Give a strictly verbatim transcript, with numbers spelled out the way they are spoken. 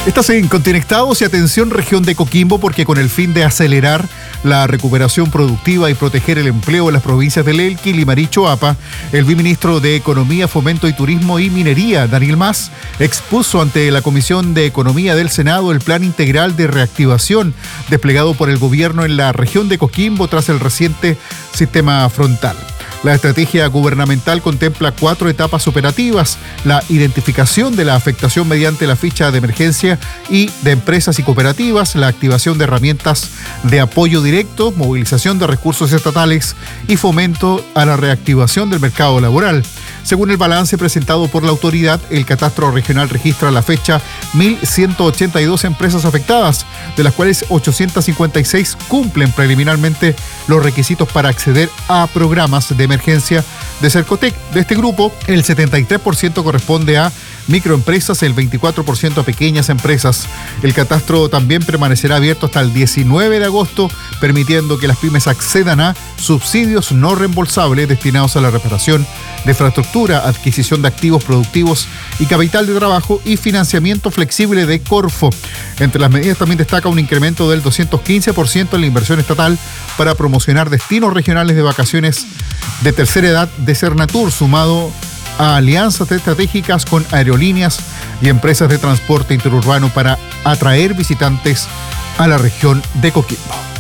Estás en Conectados y atención región de Coquimbo, porque con el fin de acelerar la recuperación productiva y proteger el empleo en las provincias del Elqui, Limarí y Choapa, el viceministro de Economía, Fomento y Turismo y Minería, Daniel Mas, expuso ante la Comisión de Economía del Senado el plan integral de reactivación desplegado por el gobierno en la región de Coquimbo tras el reciente sistema frontal. La estrategia gubernamental contempla cuatro etapas operativas: la identificación de la afectación mediante la ficha de emergencia y de empresas y cooperativas, la activación de herramientas de apoyo directo, movilización de recursos estatales y fomento a la reactivación del mercado laboral. Según el balance presentado por la autoridad, el catastro regional registra a la fecha mil ciento ochenta y dos empresas afectadas, de las cuales ochocientas cincuenta y seis cumplen preliminarmente los requisitos para acceder a programas de emergencia de Cercotec. De este grupo, el setenta y tres por ciento corresponde a microempresas, el veinticuatro por ciento a pequeñas empresas. El catastro también permanecerá abierto hasta el diecinueve de agosto, permitiendo que las pymes accedan a subsidios no reembolsables destinados a la reparación de infraestructura, adquisición de activos productivos y capital de trabajo y financiamiento flexible de Corfo. Entre las medidas también destaca un incremento del doscientos quince por ciento en la inversión estatal para promocionar destinos regionales de vacaciones de tercera edad de Cernatur, sumado a alianzas estratégicas con aerolíneas y empresas de transporte interurbano para atraer visitantes a la región de Coquimbo.